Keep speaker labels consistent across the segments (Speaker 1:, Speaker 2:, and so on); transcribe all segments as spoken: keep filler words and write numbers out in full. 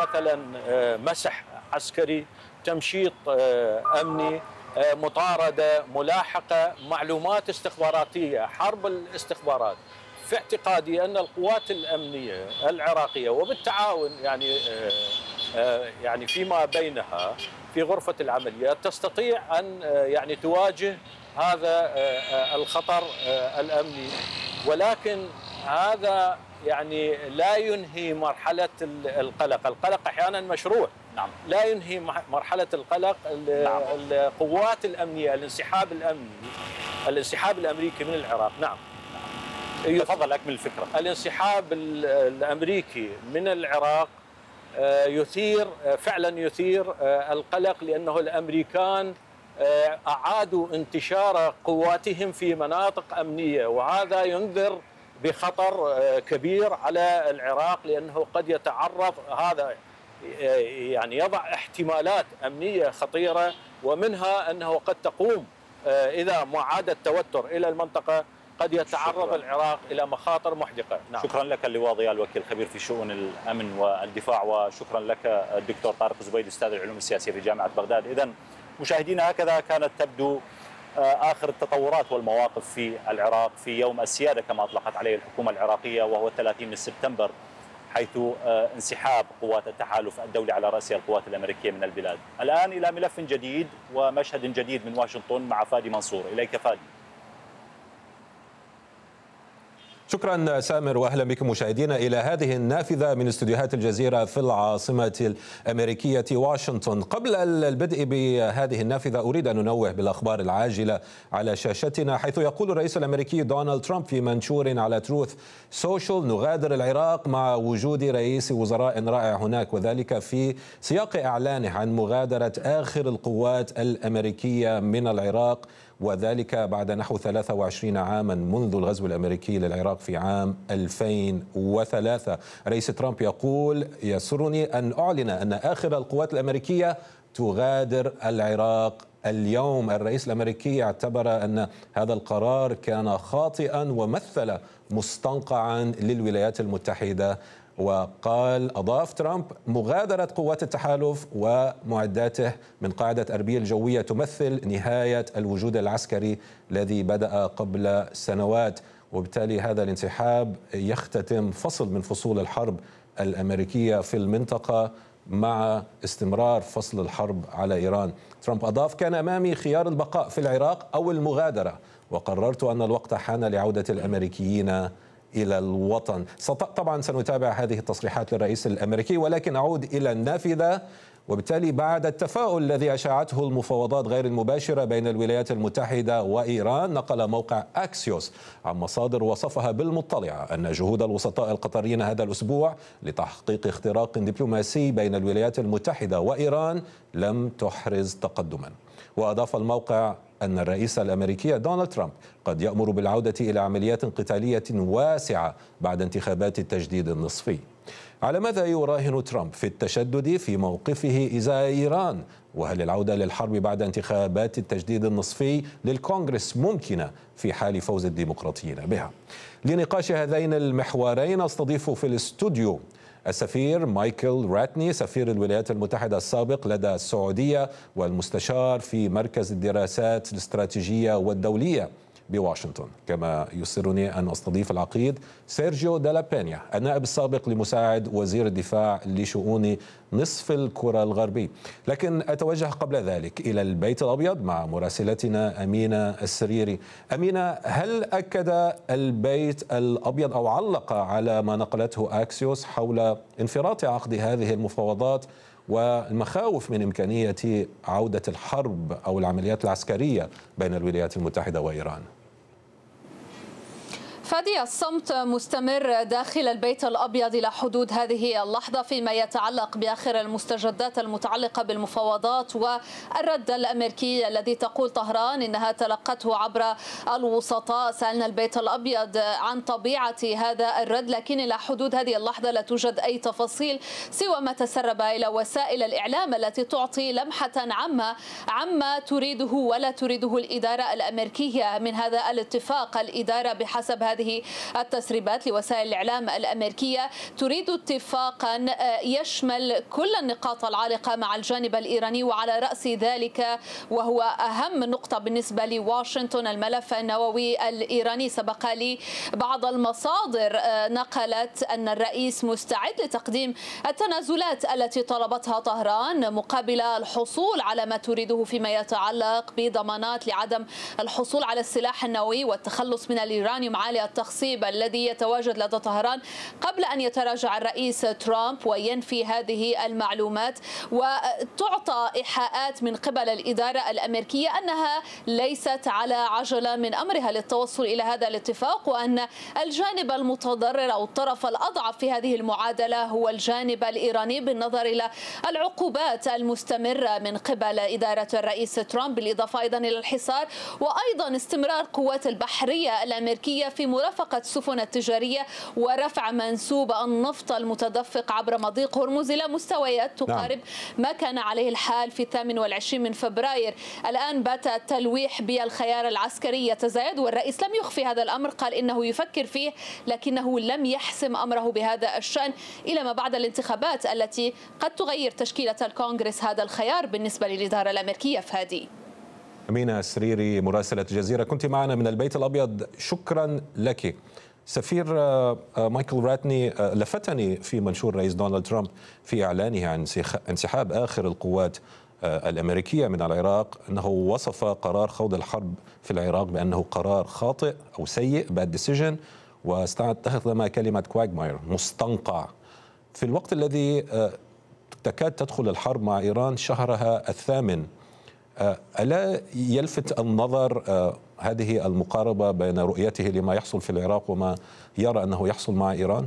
Speaker 1: مثلا مسح عسكري، تمشيط أمني، مطاردة، ملاحقة، معلومات استخباراتية، حرب الاستخبارات. في اعتقادي أن القوات الأمنية العراقية وبالتعاون يعني يعني فيما بينها في غرفة العمليات تستطيع أن يعني تواجه هذا الخطر الأمني، ولكن هذا يعني لا ينهي مرحلة القلق. القلق أحيانا مشروع.
Speaker 2: نعم.
Speaker 1: لا ينهي مرحلة القلق. نعم. القوات الأمنية، الانسحاب الأمني، الانسحاب الأمريكي من العراق. نعم.
Speaker 2: تفضل أكمل الفكرة.
Speaker 1: الانسحاب الأمريكي من العراق يثير فعلا يثير القلق، لأنه الأمريكان أعادوا انتشار قواتهم في مناطق أمنية، وهذا ينذر بخطر كبير على العراق، لأنه قد يتعرض هذا يعني يضع احتمالات أمنية خطيرة، ومنها أنه قد تقوم إذا ما عاد التوتر إلى المنطقة قد يتعرض شكرا. العراق إلى مخاطر محدقة.
Speaker 2: نعم. شكرا لك اللواء ضياء الوكيل خبير في شؤون الأمن والدفاع، وشكرا لك الدكتور طارق الزبيدي أستاذ العلوم السياسية في جامعة بغداد. إذن مشاهدينا هكذا كانت تبدو آخر التطورات والمواقف في العراق في يوم السيادة كما أطلقت عليه الحكومة العراقية، وهو ثلاثين من سبتمبر، حيث انسحاب قوات التحالف الدولي على رأسها القوات الأمريكية من البلاد. الآن إلى ملف جديد ومشهد جديد من واشنطن مع فادي منصور. إليك فادي.
Speaker 3: شكرا سامر، واهلا بكم مشاهدينا الى هذه النافذه من استديوهات الجزيره في العاصمه الامريكيه واشنطن. قبل البدء بهذه النافذه اريد ان ننوه بالاخبار العاجله على شاشتنا، حيث يقول الرئيس الامريكي دونالد ترامب في منشور على تروث سوشيال: نغادر العراق مع وجود رئيس وزراء رائع هناك، وذلك في سياق اعلانه عن مغادره اخر القوات الامريكيه من العراق، وذلك بعد نحو ثلاثة وعشرين عاما منذ الغزو الأمريكي للعراق في عام ألفين وثلاثة. رئيس ترامب يقول: يسرني أن أعلن أن آخر القوات الأمريكية تغادر العراق اليوم. الرئيس الأمريكي اعتبر أن هذا القرار كان خاطئا ومثل مستنقعا للولايات المتحدة، وقال أضاف ترامب: مغادرة قوات التحالف ومعداته من قاعدة أربيل الجوية تمثل نهاية الوجود العسكري الذي بدأ قبل سنوات، وبالتالي هذا الانسحاب يختتم فصل من فصول الحرب الأمريكية في المنطقة مع استمرار فصل الحرب على إيران. ترامب أضاف: كان أمامي خيار البقاء في العراق أو المغادرة، وقررت أن الوقت حان لعودة الأمريكيين إلى الوطن. طبعا سنتابع هذه التصريحات للرئيس الأمريكي، ولكن أعود إلى النافذة. وبالتالي بعد التفاؤل الذي أشاعته المفاوضات غير المباشرة بين الولايات المتحدة وإيران، نقل موقع أكسيوس عن مصادر وصفها بالمطلعة أن جهود الوسطاء القطريين هذا الأسبوع لتحقيق اختراق دبلوماسي بين الولايات المتحدة وإيران لم تحرز تقدما. وأضاف الموقع أن الرئيس الأمريكي دونالد ترامب قد يأمر بالعودة إلى عمليات قتالية واسعة بعد انتخابات التجديد النصفي. على ماذا يراهن ترامب في التشدد في موقفه إزاء إيران؟ وهل العودة للحرب بعد انتخابات التجديد النصفي للكونغرس ممكنة في حال فوز الديمقراطيين بها؟ لنقاش هذين المحورين استضيف في الاستوديو السفير مايكل راتني، سفير الولايات المتحدة السابق لدى السعودية والمستشار في مركز الدراسات الاستراتيجية والدولية بواشنطن. كما يسرني أن أستضيف العقيد سيرجيو دالا بينيا، النائب السابق لمساعد وزير الدفاع لشؤون نصف الكرة الغربي. لكن أتوجه قبل ذلك إلى البيت الأبيض مع مراسلتنا أمينة السريري. أمينة، هل أكد البيت الأبيض أو علق على ما نقلته أكسيوس حول انفراط عقد هذه المفاوضات والمخاوف من إمكانية عودة الحرب أو العمليات العسكرية بين الولايات المتحدة وإيران؟
Speaker 4: فادي، الصمت مستمر داخل البيت الأبيض إلى حدود هذه اللحظة فيما يتعلق بآخر المستجدات المتعلقة بالمفاوضات والرد الأمريكي الذي تقول طهران إنها تلقته عبر الوسطاء. سألنا البيت الأبيض عن طبيعة هذا الرد، لكن إلى حدود هذه اللحظة لا توجد أي تفاصيل سوى ما تسرب إلى وسائل الإعلام التي تعطي لمحة عامة عما تريده ولا تريده الإدارة الأمريكية من هذا الاتفاق. الإدارة بحسب هذه هذه التسريبات لوسائل الإعلام الأمريكية تريد اتفاقا يشمل كل النقاط العالقة مع الجانب الإيراني، وعلى رأس ذلك وهو أهم نقطة بالنسبة لواشنطن الملف النووي الإيراني. سبق لي بعض المصادر نقلت أن الرئيس مستعد لتقديم التنازلات التي طلبتها طهران مقابل الحصول على ما تريده فيما يتعلق بضمانات لعدم الحصول على السلاح النووي والتخلص من اليورانيوم عالي التخصيب الذي يتواجد لدى طهران، قبل أن يتراجع الرئيس ترامب وينفي هذه المعلومات. وتعطى إيحاءات من قبل الإدارة الأمريكية أنها ليست على عجلة من أمرها للتوصل إلى هذا الاتفاق، وأن الجانب المتضرر أو الطرف الأضعف في هذه المعادلة هو الجانب الإيراني، بالنظر إلى العقوبات المستمرة من قبل إدارة الرئيس ترامب، بالإضافة أيضا إلى الحصار وأيضا استمرار قوات البحرية الأمريكية في مرافقة السفن التجارية ورفع منسوب النفط المتدفق عبر مضيق هرمز إلى مستويات تقارب ما كان عليه الحال في الثامن والعشرين من فبراير. الآن بات التلويح بالخيار العسكري يتزايد، والرئيس لم يخفي هذا الأمر، قال إنه يفكر فيه لكنه لم يحسم أمره بهذا الشأن إلى ما بعد الانتخابات التي قد تغير تشكيلة الكونغرس هذا الخيار بالنسبة للإدارة الأمريكية. فهذه
Speaker 3: أمينة السريري مراسلة الجزيرة كنت معنا من البيت الأبيض، شكرا لك. سفير مايكل راتني لفتني في منشور رئيس دونالد ترامب في إعلانه عن انسحاب آخر القوات الأمريكية من العراق أنه وصف قرار خوض الحرب في العراق بأنه قرار خاطئ أو سيء bad decision، واستخدم كلمة كواغماير مستنقع في الوقت الذي تكاد تدخل الحرب مع إيران شهرها الثامن. ألا يلفت النظر هذه المقاربة بين رؤيته لما يحصل في العراق وما يرى أنه يحصل مع إيران؟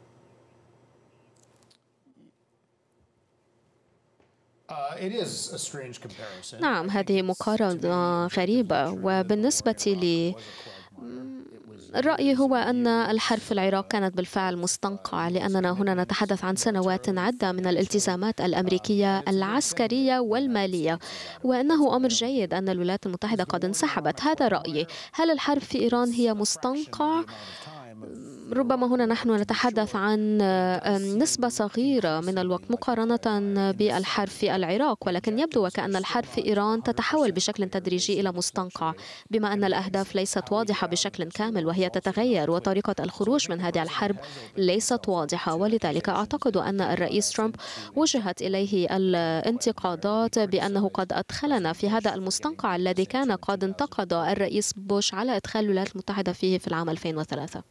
Speaker 5: نعم، هذه مقارنة غريبة، وبالنسبة لي الرأي هو أن الحرب في العراق كانت بالفعل مستنقعة، لأننا هنا نتحدث عن سنوات عدة من الالتزامات الأمريكية العسكرية والمالية، وأنه أمر جيد أن الولايات المتحدة قد انسحبت. هذا رأيي. هل الحرب في إيران هي مستنقع؟ ربما هنا نحن نتحدث عن نسبة صغيرة من الوقت مقارنة بالحرب في العراق، ولكن يبدو وكأن الحرب في إيران تتحول بشكل تدريجي إلى مستنقع، بما أن الأهداف ليست واضحة بشكل كامل وهي تتغير، وطريقة الخروج من هذه الحرب ليست واضحة. ولذلك أعتقد أن الرئيس ترامب وجهت إليه الانتقادات بأنه قد أدخلنا في هذا المستنقع الذي كان قد انتقد الرئيس بوش على إدخال الولايات المتحدة فيه في العام ألفين وثلاثة.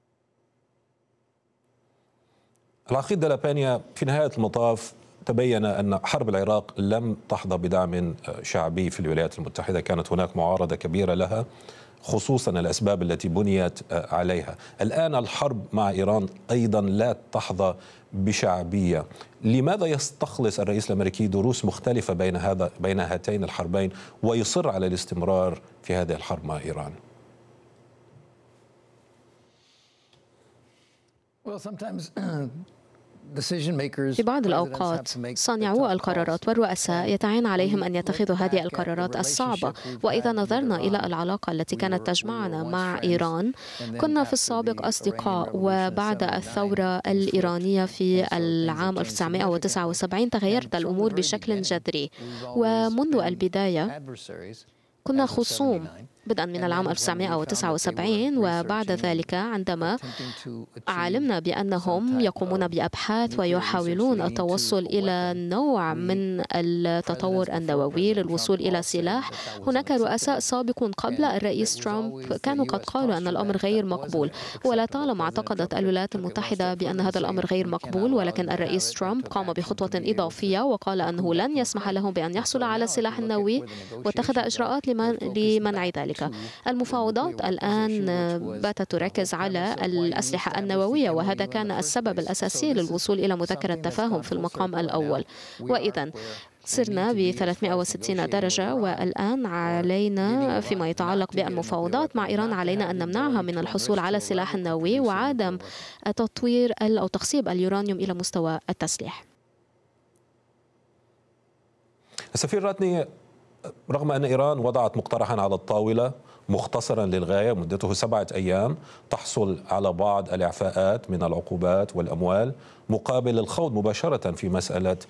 Speaker 3: العقيد دلابانيا، في نهاية المطاف تبين أن حرب العراق لم تحظى بدعم شعبي في الولايات المتحدة، كانت هناك معارضة كبيرة لها خصوصا الأسباب التي بنيت عليها. الآن الحرب مع إيران أيضا لا تحظى بشعبية. لماذا يستخلص الرئيس الأمريكي دروس مختلفة بين هذا بين هاتين الحربين ويصر على الاستمرار في هذه الحرب مع إيران؟
Speaker 5: في بعض الأوقات صانعو القرارات والرؤساء يتعين عليهم أن يتخذوا هذه القرارات الصعبة. وإذا نظرنا إلى العلاقة التي كانت تجمعنا مع إيران، كنا في السابق أصدقاء، وبعد الثورة الإيرانية في العام ألف وتسعمائة وتسعة وسبعين تغيرت الأمور بشكل جذري، ومنذ البداية كنا خصوم بدءا من العام ألف وتسعمائة وتسعة وسبعين، وبعد ذلك عندما علمنا بأنهم يقومون بأبحاث ويحاولون التوصل إلى نوع من التطور النووي للوصول إلى سلاح، هناك رؤساء سابقون قبل الرئيس ترامب كانوا قد قالوا أن الأمر غير مقبول، ولا طالما اعتقدت الولايات المتحدة بأن هذا الأمر غير مقبول، ولكن الرئيس ترامب قام بخطوة إضافية وقال أنه لن يسمح لهم بأن يحصلوا على السلاح النووي، واتخذ إجراءات لمنع ذلك. المفاوضات الآن باتت تركز على الأسلحة النووية، وهذا كان السبب الأساسي للوصول إلى مذكرة تفاهم في المقام الأول. وإذا صرنا ب ثلاثمائة وستين درجة، والآن علينا فيما يتعلق بالمفاوضات مع إيران علينا أن نمنعها من الحصول على السلاح النووي وعدم تطوير أو تخصيب اليورانيوم إلى مستوى التسليح.
Speaker 3: السفير راتني، رغم أن إيران وضعت مقترحا على الطاولة مختصرا للغاية مدته سبعة أيام تحصل على بعض الإعفاءات من العقوبات والأموال مقابل الخوض مباشرة في مسألة